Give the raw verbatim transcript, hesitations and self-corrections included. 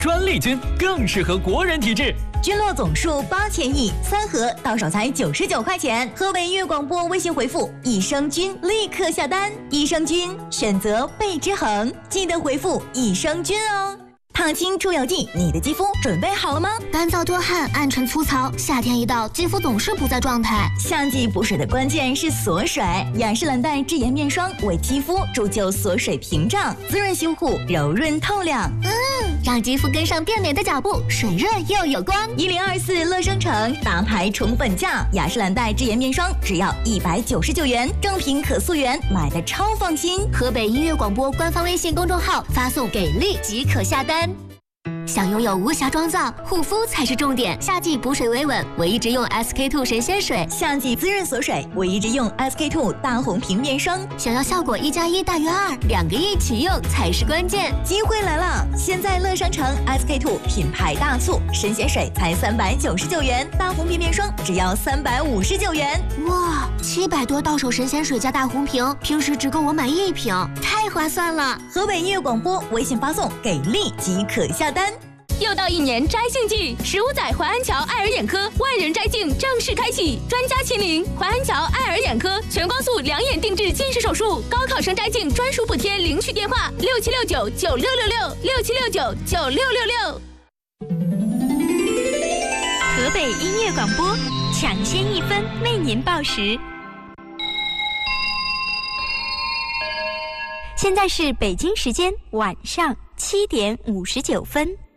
专利菌更适合国人体质。 菌落总数八千亿，三盒到手才九十九块钱。河北音乐广播微信回复“益生菌”立刻下单。益生菌选择倍之恒，记得回复“益生菌”哦。烫青出油剂，你的肌肤准备好了吗？ 干燥多汗、暗沉粗糙，夏天一到，肌肤总是不在状态。 夏季补水的关键是锁水，雅诗兰黛智妍面霜为肌肤铸就锁水屏障，滋润修护，柔润透亮。 嗯，让肌肤跟上变美的脚步，水润又有光。 一零二四乐生城大牌宠粉价，雅诗兰黛智妍面霜只要一百九十九元，正品可溯源，买的超放心。 河北音乐广播官方微信公众号发送给力即可下单。想拥有无瑕妆造，护肤才是重点。夏季补水维稳，我一直用 S K two 神仙水； 夏季滋润锁水，我一直用 S K two 大红瓶面霜。 想要效果一加一大于二，两个一起用才是关键。 机会来了！现在乐商城 S K two 品牌大促，神仙水才三百九十九元，大红瓶面霜只要三百五十九元。 哇，七百多到手神仙水加大红瓶，平时只够我买一瓶，太划算了！ 河北音乐广播微信发送给力即可下单。 又到一年摘杏季，十五载淮安桥爱尔眼科万人摘镜正式开启，专家亲临淮安桥爱尔眼科全光速两眼定制近视手术，高考生摘镜专属补贴领取电话六七六九九六六六六七六九九六六六。 河北音乐广播抢先一分为您报时。现在是北京时间晚上七点五十九分。